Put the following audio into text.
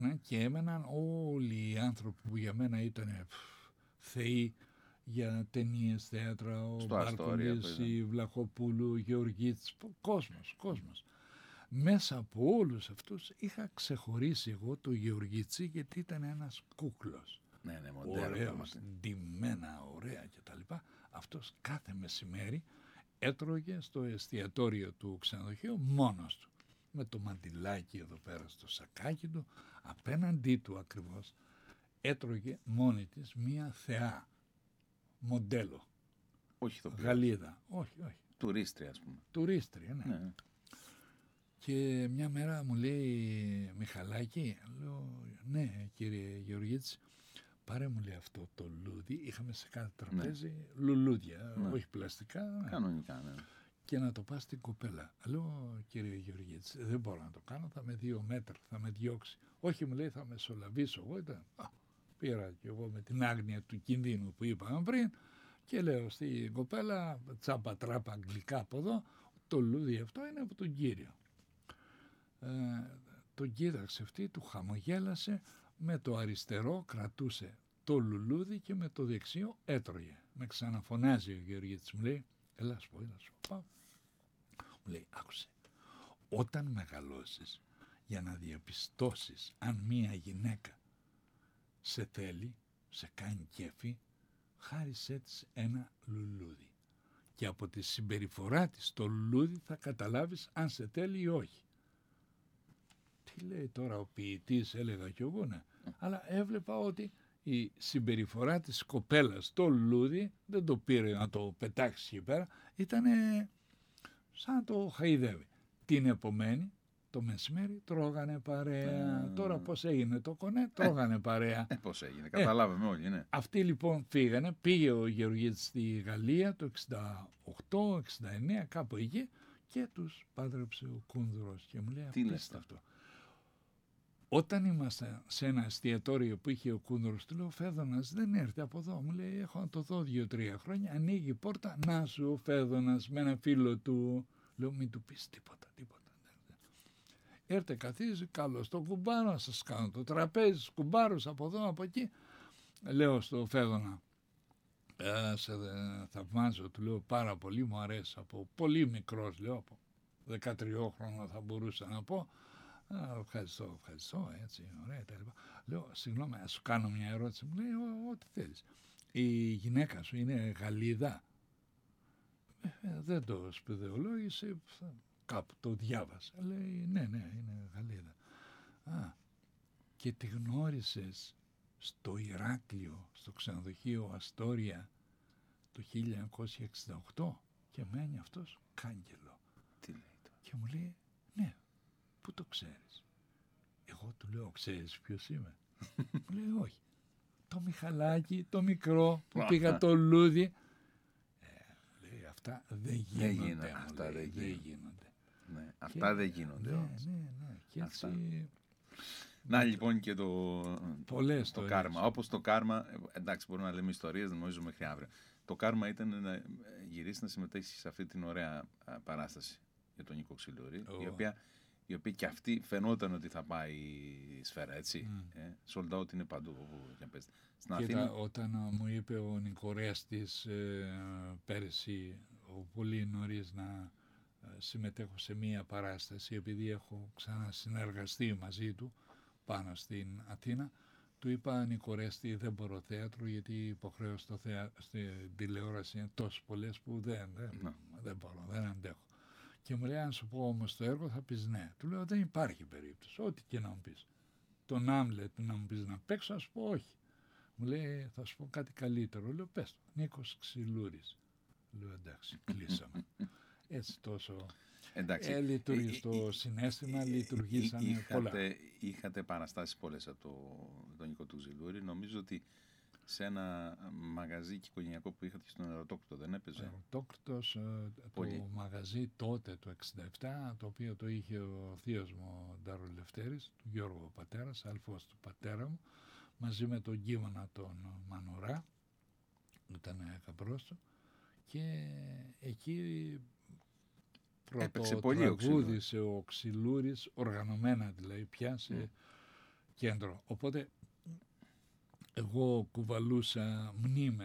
και έμεναν όλοι οι άνθρωποι που για μένα ήταν θεοί για ταινίες, θέατρα, ο Μπάρκολης, η Βλαχοπούλου, ο Γεωργίτης, κόσμος. Μέσα από όλους αυτούς είχα ξεχωρίσει εγώ το Γεωργίτσι, γιατί ήταν ένας κούκλος. Ναι, ωραίος, ντυμένα, ωραία κτλ. Αυτός κάθε μεσημέρι έτρωγε στο εστιατόριο του ξενοδοχείου μόνος του, με το μαντιλάκι εδώ πέρα στο σακάκι του, απέναντί του ακριβώς έτρωγε μόνη της μία θεά, μοντέλο. Όχι το Γαλλίδα. Όχι. Τουρίστρια, ας πούμε. Τουρίστρια, ναι. Και μια μέρα μου λέει, Μιχαλάκη, λέω, ναι κύριε Γεωργίτση, πάρε μου λέει αυτό το λούδι, είχαμε σε κάθε τραπέζι λουλούδια, όχι πλαστικά. Κανονικά, ναι. Και να το πας στην κοπέλα. Λέω, κύριε Γεωργίτση, δεν μπορώ να το κάνω, θα με 2 μέτρα, θα με διώξει. Όχι, μου λέει, θα με σολαβήσω εγώ. Πήρα και εγώ με την άγνοια του κινδύνου που είπαμε πριν και λέω στην κοπέλα, τσάπα τράπα αγγλικά από εδώ, το λούδι αυτό είναι από τον κύριο. Τον κοίταξε αυτή, του χαμογέλασε, με το αριστερό κρατούσε το λουλούδι και με το δεξιό έτρωγε. Με ξαναφωνάζει ο Γεωργίτης, μου λέει, έλα σου πω. Μου λέει, άκουσε, όταν μεγαλώσεις, για να διαπιστώσεις αν μία γυναίκα σε θέλει, σε κάνει κέφι, χάρισέ της ένα λουλούδι. Και από τη συμπεριφορά της το λουλούδι θα καταλάβεις αν σε θέλει ή όχι. Τι λέει τώρα ο ποιητής, έλεγα κι εγώ, ναι. Αλλά έβλεπα ότι η συμπεριφορά της κοπέλας το λουλούδι δεν το πήρε να το πετάξει εκεί πέρα, ήταν σαν να το χαϊδεύει. Την επομένη, το μεσημέρι, τρώγανε παρέα. Τώρα πώς έγινε το κονέ, τρώγανε παρέα. Πώς έγινε, καταλάβαμε όλοι, ναι. Αυτοί λοιπόν φύγανε, πήγε ο Γεωργίτης στη Γαλλία το 68-69, κάπου εκεί, και τους πάντρεψε ο Κούνδουρος και μου λέει, απίστευτο. Όταν ήμασταν σε ένα εστιατόριο που είχε ο Κούνδουρος, του λέω, ο Φέδωνας δεν έρθει από εδώ. Μου λέει, έχω να το δω 2-3 χρόνια. Ανοίγει η πόρτα, να σου ο Φέδωνας με ένα φίλο του. Λέω, μην του πεις τίποτα. Έρθε, καθίζει, καλώς το κουμπάρο, να σας κάνω το τραπέζι, κουμπάρος από εδώ, από εκεί. Λέω στο Φέδωνα, σε θαυμάζω, του λέω, πάρα πολύ, μου αρέσει, από πολύ μικρός, λέω, από 13 χρόνο θα μπορούσα να πω. Ευχαριστώ, έτσι, ωραία, τα λοιπά. Λέω, συγγνώμη, να σου κάνω μια ερώτηση. Μου λέει, ό,τι θέλεις. Η γυναίκα σου είναι Γαλλίδα? Δεν το σπουδαιολόγησε, κάπου το διάβασα. Λέει, ναι, είναι Γαλλίδα. Και τη γνώρισες στο Ηράκλειο, στο ξενοδοχείο Αστόρια, το 1968 και μένει αυτός κάγκελο. Τι λέει τώρα? Και μου λέει, ναι. Πού το ξέρεις? Εγώ του λέω, ξέρεις ποιος είμαι? Μου λέει, όχι. Το Μιχαλάκι, το μικρό που πήγα το λούδι. Λέει, αυτά δεν γίνονται. Αυτά δεν γίνονται. Ναι, αυτά και, δεν γίνονται. Ναι. Και έτσι... Να λοιπόν και το κάρμα. Όπως το κάρμα, εντάξει, μπορούμε να λέμε ιστορίες, νομίζω μέχρι αύριο. Το κάρμα ήταν να γυρίσει να συμμετέχει σε αυτή την ωραία παράσταση για τον Νίκο Ξυλούρη, η οποία και αυτή φαινόταν ότι θα πάει η σφαίρα, έτσι. Sold out είναι παντού. Στην Αθήνα... Όταν μου είπε ο Νικορέστης πέρυσι, πολύ νωρίς, να συμμετέχω σε μία παράσταση, επειδή έχω ξανασυνεργαστεί μαζί του πάνω στην Αθήνα, του είπα, Νικορέστη, δεν μπορώ θέατρο, γιατί οι υποχρέωσεις στην τηλεόραση είναι τόσο πολλές που δεν μπορώ, δεν αντέχω. Και μου λέει, αν σου πω όμως το έργο θα πεις ναι. Του λέω, δεν υπάρχει περίπτωση, ό,τι και να μου πεις. Τον Άμλετ να μου πεις να παίξω, θα σου πω όχι. Μου λέει, θα σου πω κάτι καλύτερο. Λέω, πες το, Νίκος Ξυλούρης. Λέω, εντάξει, κλείσαμε. Έτσι τόσο λειτουργεί στο συναίσθημα, λειτουργήσανε πολλά. Είχατε παραστάσεις πολλές από τον Νίκο του Ξυλούρη. Νομίζω ότι σε ένα μαγαζί οικογενειακό που είχατε στον Αεροτόκτο, δεν έπαιζε? Αεροτόκτος, το μαγαζί τότε, το 67, το οποίο το είχε ο θείος μου ο Νταρολευτέρης, του Γιώργου πατέρας, αλφός του πατέρα μου, μαζί με τον Κίμωνα τον Μανουρά, ήταν γαμπρός του, και εκεί πρωτοτραγούδισε ο Ξυλούρης, οργανωμένα δηλαδή πια, κέντρο. Οπότε εγώ κουβαλούσα μνήμες